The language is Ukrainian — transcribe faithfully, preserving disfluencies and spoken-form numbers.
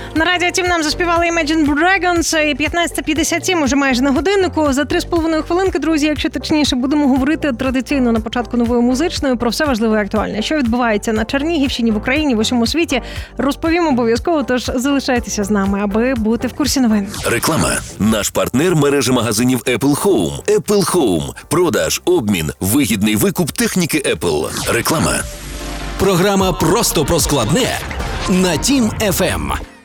На радіо Тім нам заспівали Imagine Dragons. І п'ятнадцята п'ятдесят сім уже майже на годиннику. За три з половиною хвилинки, друзі, якщо точніше, будемо говорити традиційно на початку нової музичної про все важливе і актуальне. Що відбувається на Чернігівщині, в Україні, в усьому світі, розповім обов'язково, тож залишайтеся з нами, аби бути в курсі новин. Реклама. Наш партнер – мережа магазинів Apple Home. Apple Home. Продаж, обмін, вигідний викуп техніки Apple. Реклама. Програма «Просто про складне» на Тім еф ем.